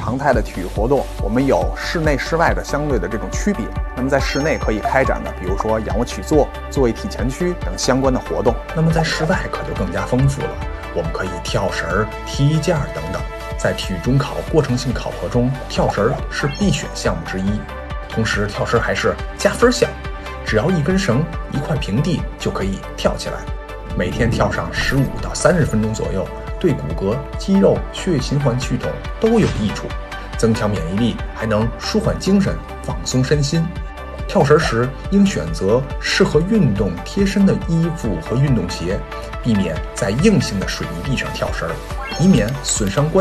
常态的体育活动，我们有室内室外的相对的这种区别。那么在室内可以开展的，比如说仰卧起坐、坐位体前屈等相关的活动。 那么在室外可就更加丰富了，我们可以跳绳、踢毽等等。在体育中考过程性考核中，跳绳是必选项目之一，同时跳绳还是加分项，只要一根绳、一块平地就可以跳起来。每天跳上15到30分钟左右，对骨骼、肌肉、血液循环系统都有益处，增强免疫力，还能舒缓精神、放松身心。跳绳时应选择适合运动贴身的衣服和运动鞋，避免在硬性的水泥地上跳绳，以免损伤关节。